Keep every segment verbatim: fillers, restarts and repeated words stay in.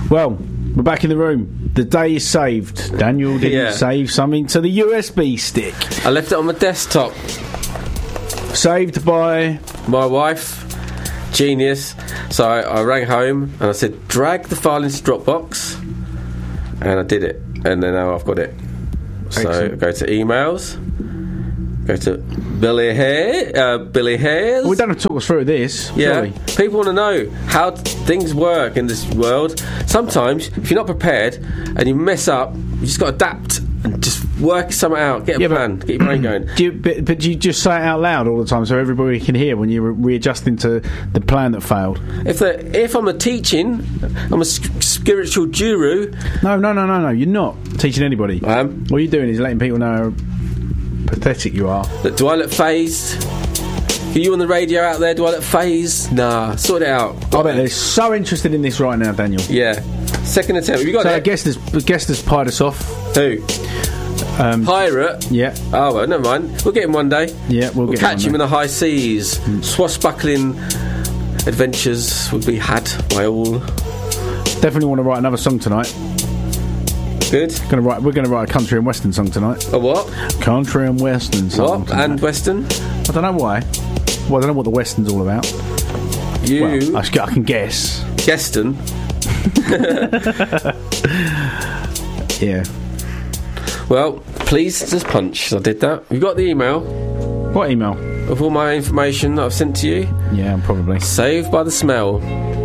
Well, we're back in the room. The day is saved. Daniel didn't Yeah. save something to the U S B stick. I left it on my desktop. Saved by... My wife, genius. So I, I rang home and I said, drag the file into Dropbox. And I did it. And then now I've got it. So Excellent. go to emails. Go to Billy Hare, uh, Billy Hares. Well, we don't have to talk us through this. Yeah, Surely. people want to know how t- things work in this world. Sometimes, if you're not prepared and you mess up, you just got to adapt and just work something out. Get a Yeah, plan, but- get your brain going. Do you, but, but do you just say it out loud all the time so everybody can hear when you're readjusting to the plan that failed? If the, if I'm a teaching, I'm a s- spiritual guru. No, no, no, no, no. You're not teaching anybody. I am. All you're doing is letting people know how pathetic you are. Look, do I look phased? Are you on the radio out there? Do I look phased? Nah, sort it out. I bet they're so interested in this right now, Daniel. Yeah. Second attempt. Have you got So I it? guess there's, the guest has pied us off. Who? Um, Pirate? yeah, Oh, well, never mind. We'll get him one day. yeah, we'll, We'll get catch him in on the high seas. Swashbuckling adventures will be had by all. there. Definitely want to write another song tonight. Good. Gonna write. We're going to write a country and western song tonight. A what? Country and western song. What? tonight. And Western? I don't know why. Well, I don't know what the western's all about. You? Well, I, I can guess. Geston? Yeah. Well, please just punch. I did that. You got the email What email? of all my information that I've sent to you? Yeah, probably. Saved by the smell.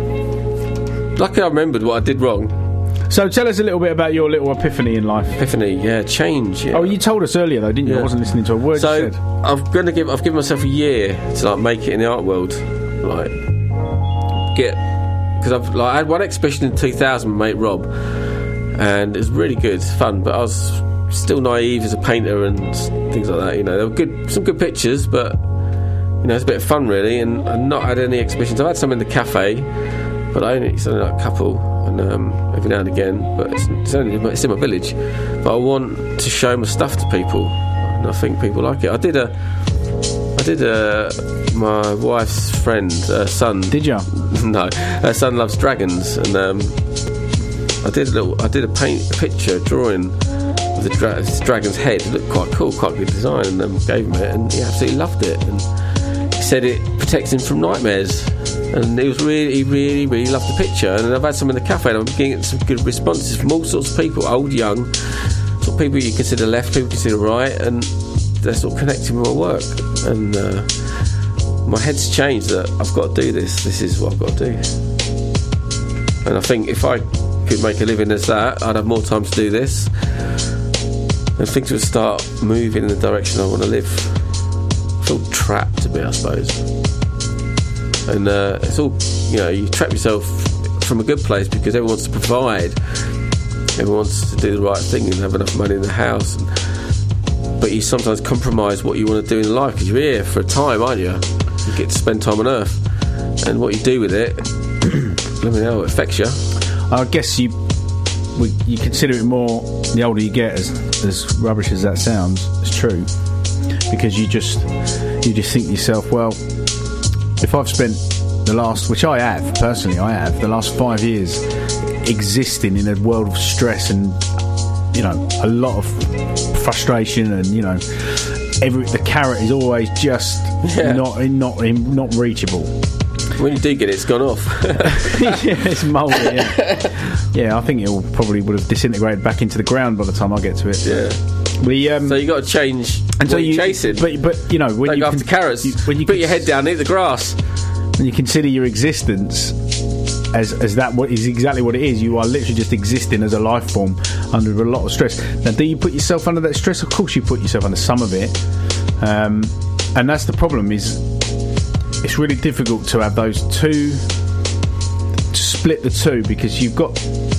Lucky I remembered what I did wrong. So tell us a little bit about your little epiphany in life. Epiphany, yeah, change. Yeah. Oh, you told us earlier though, didn't you? Yeah. I wasn't listening to a word So you said. I'm gonna give. I've given myself a year to like make it in the art world, like get because I've like I had one exhibition in two thousand with mate Rob, and it was really good, fun. But I was still naive as a painter and things like that. You know, there were good, some good pictures, but you know, it's a bit of fun really. And I've not had any exhibitions. I've had some in the cafe, but I only it's only like a couple, and um, every now and again. But it's, it's only it's in my village. But I want to show my stuff to people. And I think people like it. I did a, I did a, my wife's friend, uh, son. Did you? No, her son loves dragons, and um, I did a little, I did a paint, a picture, drawing of the dra- this dragon's head. It looked quite cool, quite good design, and um, gave him it, and he absolutely loved it. And he said it protects him from nightmares, and he was really, he really, really loved the picture. And I've had some in the cafe, and I'm getting some good responses from all sorts of people, old, young. Sort of people you consider left, people consider right, and they're sort of connecting with my work. And uh, my head's changed that I've got to do this. This is what I've got to do. And I think if I could make a living as that, I'd have more time to do this, and things would start moving in the direction I want to live. I feel trapped a bit, I suppose. And uh, it's all, you know, you trap yourself from a good place because everyone wants to provide. Everyone wants to do the right thing and have enough money in the house, and, but you sometimes compromise what you want to do in life because you're here for a time, aren't you? You get to spend time on Earth, and what you do with it, let me know, it affects you. I guess you we, you consider it more the older you get, as as rubbish as that sounds. It's true, because you just you just think to yourself, well, if I've spent the last, which I have personally, I have the last five years existing in a world of stress and, you know, a lot of frustration, and, you know, every the carrot is always just Yeah. not not not reachable. When you do get it, it's gone off. Yeah, it's mouldy. Yeah. Yeah, I think it will probably would have disintegrated back into the ground by the time I get to it. Yeah. We um, So you got to change and so what you you're chasing. but but you know when Don't you go con- after carrots. you, when you put con- your head down, eat the grass. when you consider your existence as as that what is exactly what it is, you are literally just existing as a life form under a lot of stress. Now, do you put yourself under that stress? Of course, you put yourself under some of it, um, and that's the problem. Is it's really difficult to have those two, to split the two, because you've got.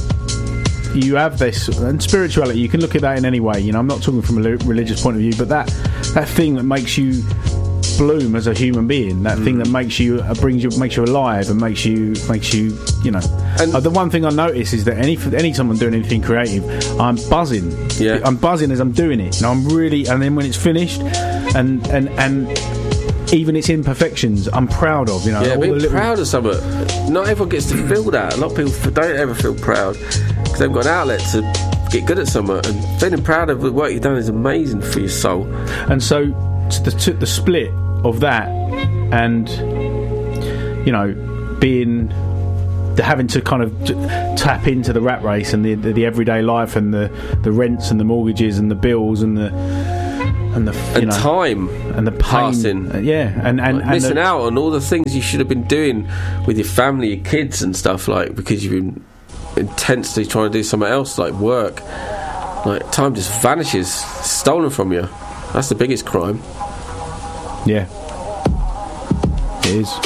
You have this, and spirituality, you can look at that in any way. You know, I'm not talking from a li- religious point of view, but that that thing that makes you bloom as a human being, that mm. thing that makes you uh, brings you makes you alive and makes you makes you you know. And uh, the one thing I notice is that any any time I'm doing anything creative, I'm buzzing. Yeah, I'm buzzing as I'm doing it, and I'm really. And then when it's finished, and and and even its imperfections, I'm proud of. You know, Yeah, all being the little, proud of something. Not everyone gets to feel that. A lot of people don't ever feel proud because they've got an outlet to get good at something. And feeling proud of the work you've done is amazing for your soul. And so to the to the split of that, and you know, being the having to kind of t- tap into the rat race and the, the the everyday life and the the rents and the mortgages and the bills and the and the you And know, time and the pain, passing. uh, yeah, and and, Like, and missing the, out on all the things you should have been doing with your family, your kids and stuff, like, because you've been intensely trying to do something else, like work. Like, time just vanishes, stolen from you. That's the biggest crime. yeah, it is.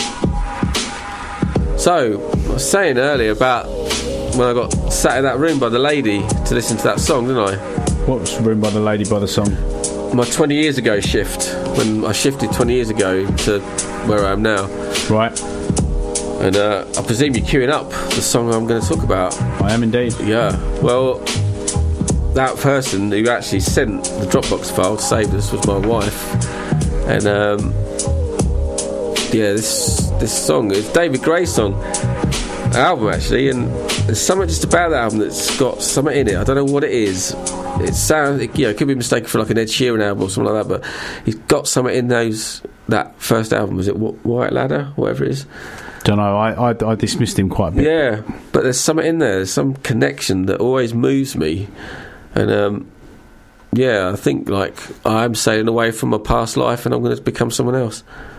So, I was saying earlier about when I got sat in that room by the lady to listen to that song, didn't I? What's Room by the Lady by the Song? My twenty years ago shift, when I shifted twenty years ago to where I am now. Right, And uh, I presume you're queuing up the song I'm going to talk about. I am indeed. Yeah, well, that person who actually sent the Dropbox file to save this was my wife. And um, yeah, this this song is David Gray's song, album actually, and there's something just about that album that's got something in it. I don't know what it is. It sounds, it, you know, it could be mistaken for like an Ed Sheeran album or something like that, but he's got something in those that first album. Is it Wh- White Ladder, whatever it is? Don't know. I, I I dismissed him quite a bit. Yeah, but there's something in there. There's some connection that always moves me, and um, yeah, I think like I'm sailing away from my past life, and I'm going to become someone else.